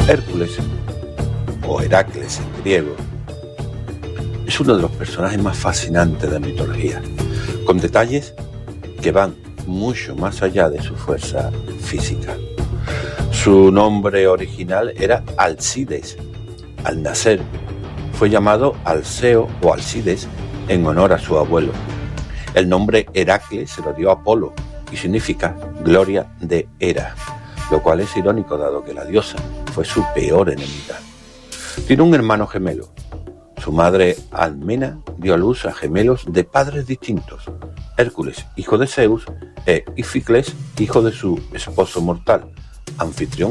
Hércules, o Heracles en griego, es uno de los personajes más fascinantes de la mitología, con detalles que van mucho más allá de su fuerza física. Su nombre original era Alcides. Al nacer fue llamado Alceo o Alcides en honor a su abuelo. El nombre Heracles se lo dio Apolo y significa gloria de Hera, lo cual es irónico dado que la diosa fue su peor enemiga. Tiene un hermano gemelo. Su madre Almena dio a luz a gemelos de padres distintos, Hércules, hijo de Zeus, e Ificles, hijo de su esposo mortal, Anfitrión.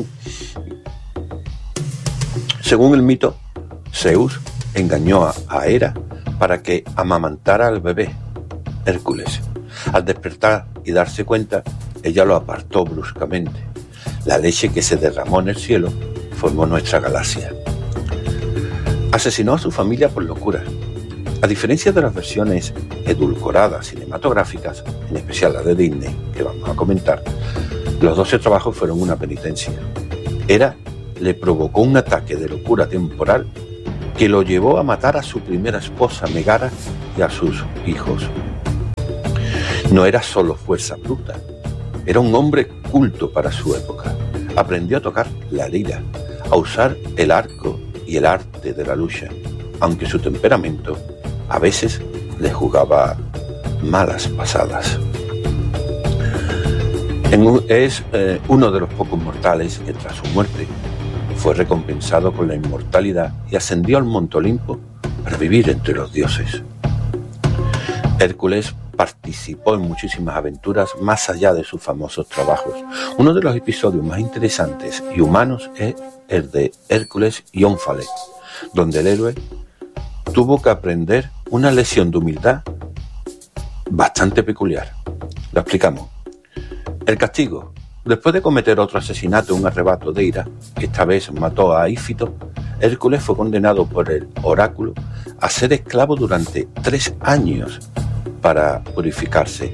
Según el mito, Zeus engañó a Hera para que amamantara al bebé, Hércules. Al despertar y darse cuenta, ella lo apartó bruscamente. La leche que se derramó en el cielo formó nuestra galaxia. Asesinó a su familia por locura. A diferencia de las versiones edulcoradas cinematográficas, en especial la de Disney, que vamos a comentar, los 12 trabajos fueron una penitencia. Hera le provocó un ataque de locura temporal que lo llevó a matar a su primera esposa Megara y a sus hijos. No era solo fuerza bruta, era un hombre culto para su época. Aprendió a tocar la lira, a usar el arco y el arte de la lucha, aunque su temperamento a veces le jugaba malas pasadas. Es uno de los pocos mortales que tras su muerte fue recompensado con la inmortalidad y ascendió al Monte Olimpo para vivir entre los dioses. Hércules participó en muchísimas aventuras más allá de sus famosos trabajos. Uno de los episodios más interesantes y humanos es el de Hércules y Ónfale, donde el héroe tuvo que aprender una lección de humildad bastante peculiar. Lo explicamos. El castigo. Después de cometer otro asesinato en un arrebato de ira, que esta vez mató a Ífito, Hércules fue condenado por el oráculo a ser esclavo durante 3 años para purificarse.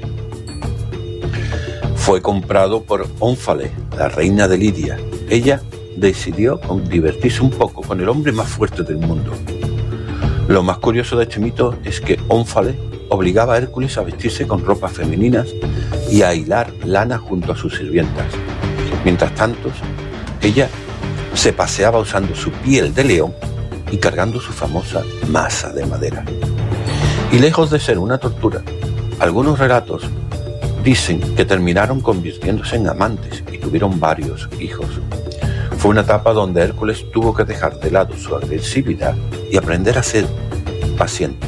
Fue comprado por Ónfale, la reina de Lidia. Ella decidió divertirse un poco con el hombre más fuerte del mundo. Lo más curioso de este mito es que Ónfale obligaba a Hércules a vestirse con ropas femeninas y a hilar lana junto a sus sirvientas. Mientras tanto, ella se paseaba usando su piel de león y cargando su famosa masa de madera. Y lejos de ser una tortura, algunos relatos dicen que terminaron convirtiéndose en amantes y tuvieron varios hijos. Fue una etapa donde Hércules tuvo que dejar de lado su agresividad y aprender a ser paciente.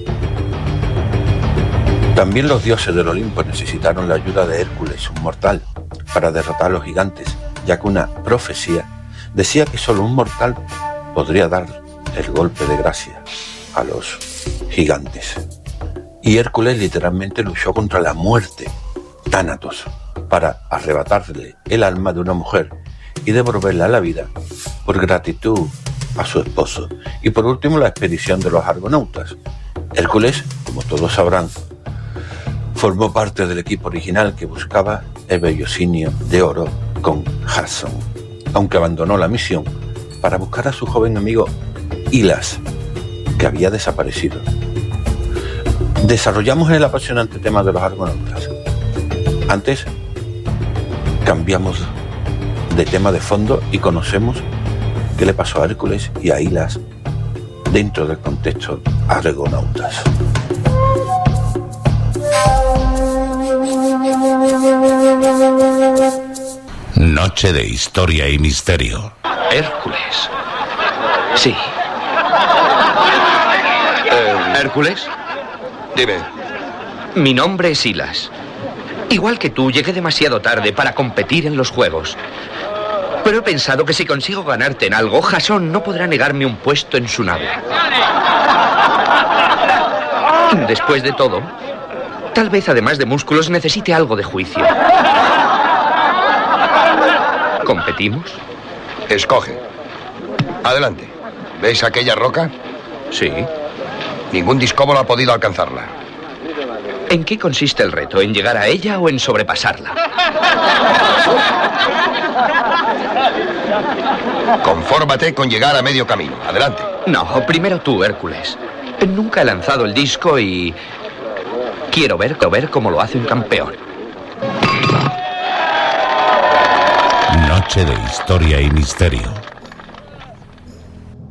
También los dioses del Olimpo necesitaron la ayuda de Hércules, un mortal, para derrotar a los gigantes, ya que una profecía decía que solo un mortal podría dar el golpe de gracia a los gigantes. Y Hércules literalmente luchó contra la muerte, Tánatos, para arrebatarle el alma de una mujer y devolverla a la vida por gratitud a su esposo. Y por último, la expedición de los argonautas. Hércules, como todos sabrán, formó parte del equipo original que buscaba el vellocinio de oro con Jasón, aunque abandonó la misión para buscar a su joven amigo Hilas, que había desaparecido. Desarrollamos el apasionante tema de los argonautas. Antes, cambiamos de tema de fondo y conocemos qué le pasó a Hércules y a Hilas dentro del contexto argonautas. Noche de historia y misterio. Hércules. Sí. ¿Hércules? Dime. Mi nombre es Hilas. Igual que tú, llegué demasiado tarde para competir en los juegos. Pero he pensado que si consigo ganarte en algo, Jasón no podrá negarme un puesto en su nave. Después de todo, tal vez además de músculos necesite algo de juicio. ¿Competimos? Escoge. Adelante. ¿Veis aquella roca? Sí. Ningún discóbolo ha podido alcanzarla. ¿En qué consiste el reto? ¿En llegar a ella o en sobrepasarla? Confórmate con llegar a medio camino. Adelante. No, primero tú, Hércules. Nunca he lanzado el disco y... quiero ver cómo lo hace un campeón. Noche de historia y misterio.